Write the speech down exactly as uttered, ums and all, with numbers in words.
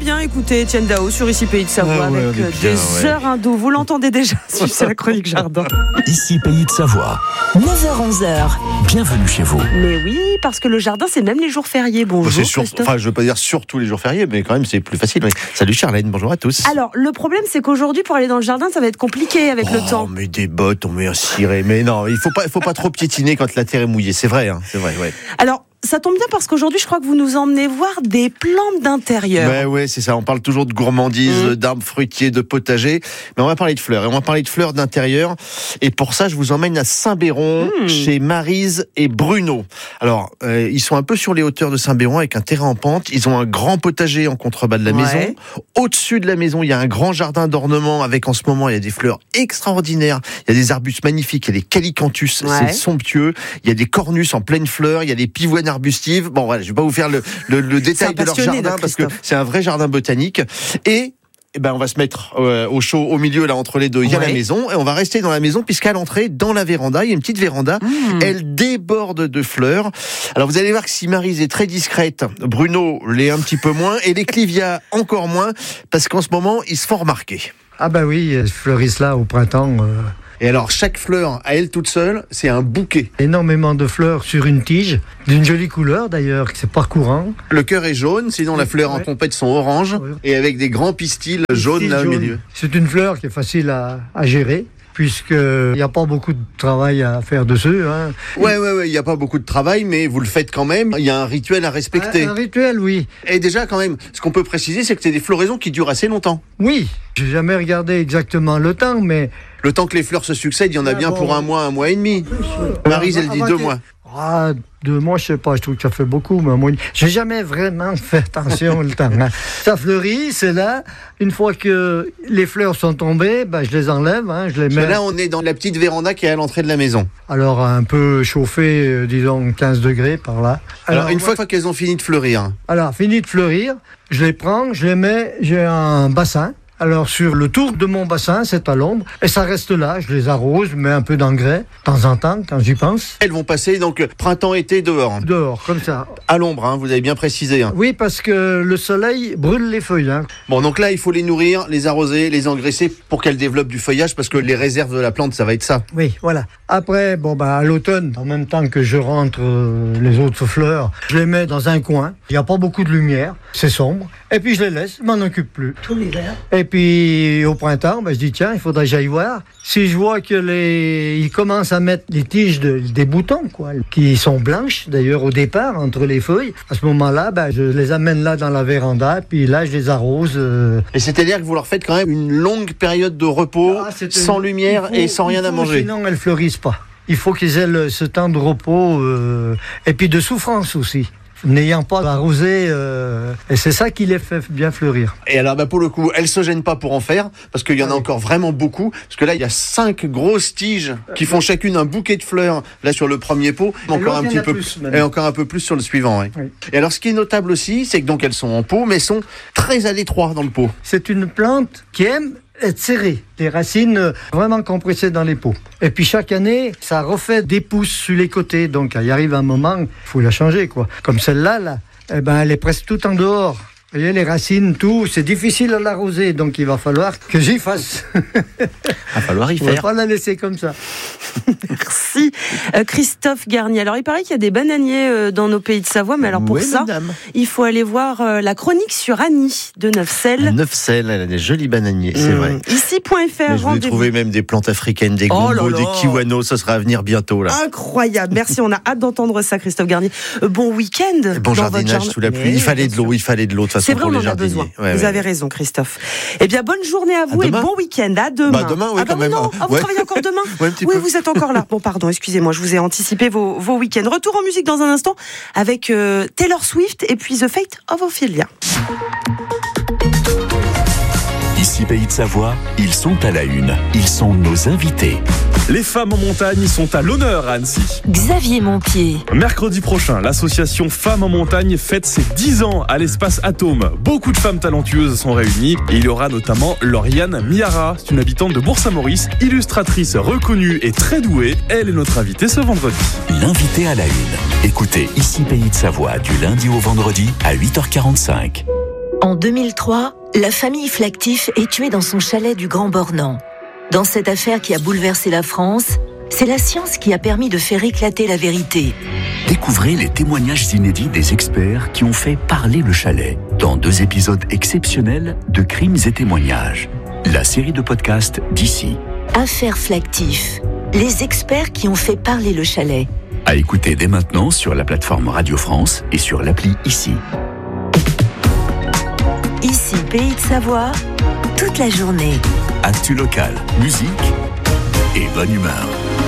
bien, écoutez Étienne Dao sur Ici Pays de Savoie, ah ouais, avec bien, des ouais. heures hindou. Vous l'entendez déjà, c'est la chronique jardin. Ici Pays de Savoie. neuf heures onze heures. Bienvenue chez vous. Mais oui, parce que le jardin, c'est même les jours fériés. Bonjour, C'est sur, Christophe. enfin, je ne veux pas dire sur tous les jours fériés, mais quand même, c'est plus facile. Oui. Salut Charlène, bonjour à tous. Alors, le problème, c'est qu'aujourd'hui, pour aller dans le jardin, ça va être compliqué avec oh, le temps. On met des bottes, on met un ciré. Mais non, il ne faut pas, il faut pas trop piétiner quand la terre est mouillée. C'est vrai, hein, c'est vrai, ouais. Alors, ça tombe bien parce qu'aujourd'hui, je crois que vous nous emmenez voir des plantes d'intérieur. Ben ouais, c'est ça. On parle toujours de gourmandise, mmh. d'arbres fruitiers, de potagers. Mais on va parler de fleurs. Et on va parler de fleurs d'intérieur. Et pour ça, je vous emmène à Saint-Béron, mmh. chez Maryse et Bruno. Alors, euh, ils sont un peu sur les hauteurs de Saint-Béron avec un terrain en pente. Ils ont un grand potager en contrebas de la ouais. maison. Au-dessus de la maison, il y a un grand jardin d'ornement avec, en ce moment, il y a des fleurs extraordinaires. Il y a des arbustes magnifiques. Il y a des calicanthus, ouais. c'est somptueux. Il y a des cornus en pleine fleur. Il y a des pivoines arbustives. Bon, voilà, je vais pas vous faire le, le, le détail de leur jardin parce que c'est un vrai jardin botanique. Et eh ben, on va se mettre euh, au chaud au milieu, là, entre les deux. Il y a ouais. la maison, et on va rester dans la maison, puisqu'à l'entrée, dans la véranda, il y a une petite véranda. Mmh. Elle déborde de fleurs. Alors, vous allez voir que si Maryse est très discrète, Bruno l'est un petit peu moins, et les Clivia encore moins, parce qu'en ce moment, ils se font remarquer. Ah bah oui, elles fleurissent là au printemps. Euh... Et alors, chaque fleur, à elle toute seule, c'est un bouquet. Énormément de fleurs sur une tige, d'une jolie couleur d'ailleurs, c'est pas courant. Le cœur est jaune, sinon la fleur ouais. en compète sont orange, ouais. et avec des grands pistils jaunes là au milieu. C'est une fleur qui est facile à, à gérer, puisqu'il n'y a pas beaucoup de travail à faire dessus. Hein. Ouais, ouais, ouais, il n'y a pas beaucoup de travail, mais vous le faites quand même. Il y a un rituel à respecter. Un, un rituel, oui. Et déjà, quand même, ce qu'on peut préciser, c'est que c'est des floraisons qui durent assez longtemps. Oui, j'ai jamais regardé exactement le temps, mais... Le temps que les fleurs se succèdent, il y en a ah bien bon, pour un mois, un mois et demi. Maryse, elle dit deux mois. Ah, deux mois, je sais pas, je trouve que ça fait beaucoup, mais moi, j'ai jamais vraiment fait attention au temps. Hein. Ça fleurit, c'est là. Une fois que les fleurs sont tombées, ben, je les enlève, hein, je les mets. Là, on est dans la petite véranda qui est à l'entrée de la maison. Alors, un peu chauffé, euh, disons quinze degrés par là. Alors, Alors une moi, fois qu'elles ont fini de fleurir. Alors, fini de fleurir, je les prends, je les mets, j'ai un bassin. Alors, sur le tour de mon bassin, c'est à l'ombre, et ça reste là, je les arrose, mets un peu d'engrais, de temps en temps, quand j'y pense. Elles vont passer, donc, printemps-été dehors. Dehors, comme ça. À l'ombre, hein, vous avez bien précisé. Hein. Oui, parce que le soleil brûle les feuilles. Hein. Bon, donc là, il faut les nourrir, les arroser, les engraisser pour qu'elles développent du feuillage, parce que les réserves de la plante, ça va être ça. Oui, voilà. Après, bon, bah, à l'automne, en même temps que je rentre euh, les autres fleurs, je les mets dans un coin. Il n'y a pas beaucoup de lumière, c'est sombre. Et puis, je les laisse, je m'en occupe plus. Tout l'hiver. Et puis, au printemps, ben, je dis, tiens, il faudrait que j'aille voir. Si je vois que les, ils commencent à mettre les tiges de, des boutons, quoi, qui sont blanches, d'ailleurs, au départ, entre les feuilles, à ce moment-là, ben, je les amène là dans la véranda, puis là, je les arrose. Euh... Et c'est-à-dire que vous leur faites quand même une longue période de repos, ah, sans une... lumière faut, et sans rien faut, à manger. Sinon, elles fleurissent pas. Il faut qu'ils aient ce temps de repos, euh, et puis de souffrance aussi. N'ayant pas arrosé, euh, et c'est ça qui les fait bien fleurir. Et alors, bah pour le coup, elles se gênent pas pour en faire, parce qu'il y en a encore vraiment beaucoup, parce que là, il y a cinq grosses tiges qui font chacune un bouquet de fleurs, là sur le premier pot, et encore un petit peu plus, et encore un peu plus sur le suivant. Ouais. Oui. Et alors, ce qui est notable aussi, c'est que donc elles sont en pot, mais sont très à l'étroit dans le pot. C'est une plante qui aime être serrée, les racines vraiment compressées dans les pots. Et puis chaque année, ça refait des pousses sur les côtés, donc il arrive un moment, il faut la changer, quoi. Comme celle-là, là, eh ben, elle est presque toute en dehors. Vous voyez, les racines, tout, c'est difficile à l'arroser, donc il va falloir que j'y fasse. Il va falloir y faire. On ne va pas la laisser comme ça. Merci. Euh, Christophe Garnier. Alors, il paraît qu'il y a des bananiers euh, dans nos pays de Savoie, mais alors pour oui, ça, madame. il faut aller voir euh, la chronique sur Annie de Neufcelles. Neufcelles, elle a des jolis bananiers, c'est mmh. vrai. Ici point F R. Mais je vais trouver même des plantes africaines, des oh gombos, des kiwanos, ça sera à venir bientôt là. Incroyable. Merci, on a hâte d'entendre ça, Christophe Garnier. Euh, bon week-end. Bon jardinage jardin... sous la pluie. Mais il fallait de l'eau, il fallait de l'eau de toute façon. C'est vrai, pour on les en a besoin. Ouais, vous ouais. avez raison, Christophe. Eh bien, bonne journée à vous à et bon week-end. À demain. Bah, demain, oui, ah, bah, quand même. Non, ah, vous ouais. travaillez encore demain ouais, Oui, peu. vous êtes encore là. Bon, pardon, excusez-moi, je vous ai anticipé vos, vos week-ends. Retour en musique dans un instant avec euh, Taylor Swift et puis The Fate of Ophelia. Ici Pays de Savoie, ils sont à la une. Ils sont nos invités. Les femmes en montagne sont à l'honneur à Annecy. Xavier Montpied. Mercredi prochain, l'association Femmes en montagne fête ses dix ans à l'espace Atome. Beaucoup de femmes talentueuses sont réunies et il y aura notamment Lauriane Miara. C'est une habitante de Bourg-Saint-Maurice, illustratrice reconnue et très douée. Elle est notre invitée ce vendredi. L'invité à la une. Écoutez Ici Pays de Savoie du lundi au vendredi à huit heures quarante-cinq. En deux mille trois, la famille Flactif est tuée dans son chalet du Grand Bornand. Dans cette affaire qui a bouleversé la France, c'est la science qui a permis de faire éclater la vérité. Découvrez les témoignages inédits des experts qui ont fait parler le chalet dans deux épisodes exceptionnels de Crimes et témoignages. La série de podcasts d'ici. Affaire Flactif. Les experts qui ont fait parler le chalet. À écouter dès maintenant sur la plateforme Radio France et sur l'appli Ici. Ici, Pays de Savoie, toute la journée. Actu local, musique et bonne humeur.